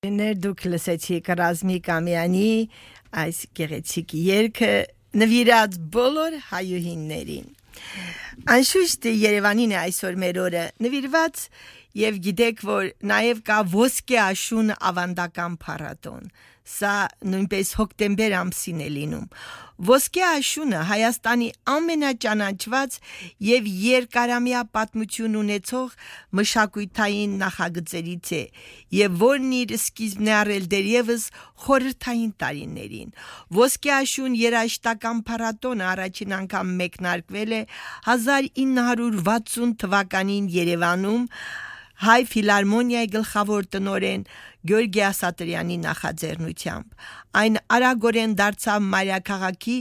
Բարեկամներ, դուք լսեցիք Ռազմիկ Ամյանի այս գեղեցիկ երգը նվիրած բոլոր հայուհիներին։ Անշուշտ Երևանին է այսօր մեր օրը նվիրված եւ գիտեք, որ նաեւ կա ոսկե աշուն ավանդական փառատոն։ Սա նույնպես հոկտեմբեր ամսին է լինում։ Ոսկե աշունը Հայաստանի ամենաճանաչված եւ երկարամյա պատմություն ունեցող մշակութային նախագծերից է եւ որն իր սկիզբն է առել դեռևս խորհրդային տարիներին։ Ոսկե աշուն երաժշտական փառատոնը առաջին անգամ մեկնարկվել է 1960 թվականին Երևանում Հայ ֆիլհարմոնիայի գլխավոր տնօրեն Գյորգի Ասատրյանի նախաձեռնությամբ։ Այն արագորեն դարձավ մայրաքաղաքի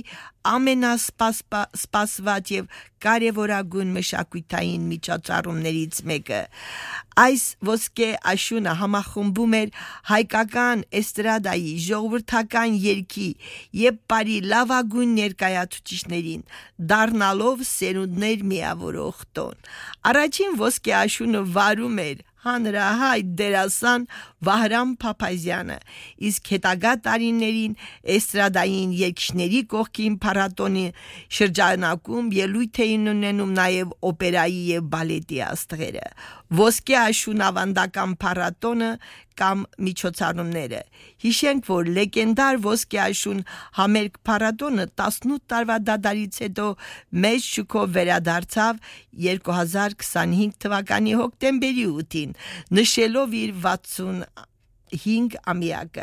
ամենասպասված եւ կարեւորագույն մշակութային միջոցառումներից մեկը։ Այս ոսկե աշունը համախմբում էր հայկական էստրադայի, ժողովրդական երգի եւ բարի լավագույն ներկայացուցիչներին, դառնալով սերունդներ միավորող տոն։ Առաջին ոսկե աշունը վարում էր հանրահայտ դերասան Վահրամ Փափազյանը, իսկ հետագա տարիներին էստրադային երգիչների կողքին փառատոնի շրջանակում ելույթ էին ունենում նաև օպերայի եւ բալետի աստղերը։ Ոսկե աշուն ավանդական փառատոնը կամ միջոցառումները։ Հիշենք, որ լեգենդար ոսկե աշուն համերգ փառատոնը 18 տարվա դադարից հետո մեծ շուկով վերադարձավ 2025 թվականի հոկտեմբերի 8-ին, նշելով իր 65 ամյակը։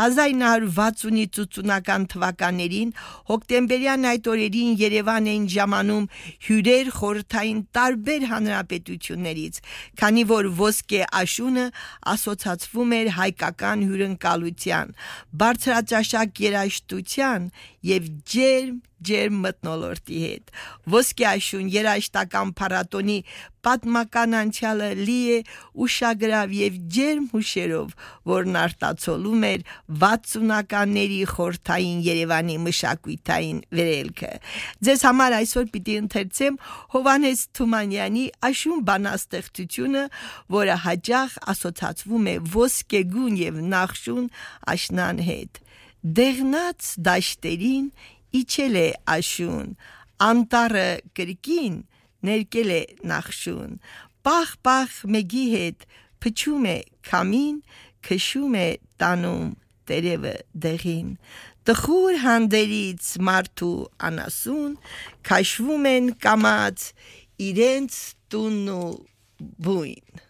1960-ից 80-ական թվականներին հոկտեմբերյան այդ օրերին Երևան էին ժամանում հյուրեր խորհրդային տարբեր հանրապետություններից, քանի որ ոսկե աշունը ասոցացվում էր հայկական հյուրընկալության, բարձրաճաշակ երաժշտության եւ ջերմ մթնոլորտի հետ։ Ոսկե աշուն երաժշտական փառատոնի պատմական անցյալը լի է ուշագրավ եւ ջերմ հուշերով, որն արտացոլում էր 60-ականների խորհրդային Երևանի մշակութային վերելքը։ Ձեզ համար այսօր պիտի ընթերցեմ Հովհաննես Թումանյանի աշուն բանաստեղծությունը, որը հաճախ ասոցացվում է ոսկեգույն եւ նախշուն աշնան հետ։ Դեղնած դաշտերին իջել է աշուն, անտառը կրկին ներկել է նախշուն, պախ մեգի հետ փչում է քամին, քշում է տանում տերևը դեղին, տխուր հանդերից մարդու անասուն, քաշվում են կամած իրենց տունն ու բույն։